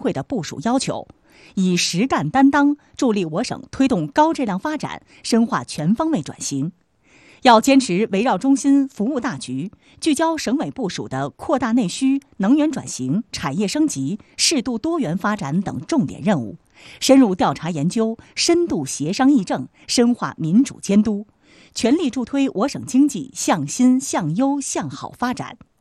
会的部署要求，以实干担当助力我省推动高质量发展，深化全方位转型。要坚持围绕中心服务大局，聚焦省委部署的扩大内需、能源转型、产业升级、适度多元发展等重点任务，深入调查研究，深度协商议政，深化民主监督，全力助推我省经济向新、向优、向好发展。